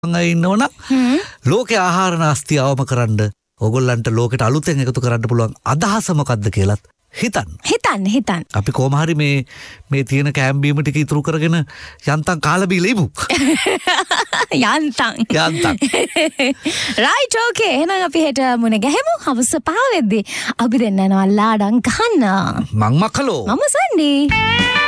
ඉන්නවනම් ලෝකේ ආහාර නාස්තිය අවම කරන්න ඕගොල්ලන්ට ලෝකෙට අලුතෙන් එකතු කරන්න පුළුවන් අදහස මොකද්ද කියලාත් හිතන්න. අපි කොහොම හරි මේ තියෙන කෑම බීම ටික ඉතුරු කරගෙන යන්තම් කාලා බීලා ඉමු. යන්තම්. right okay. එහෙනම් අපි හෙට මුණ ගැහෙමු. හවස 5 වෙද්දී අපි දෙන්න යනවා ලාඩම් ගන්න. මං මකලෝ. මම සන්ඩි.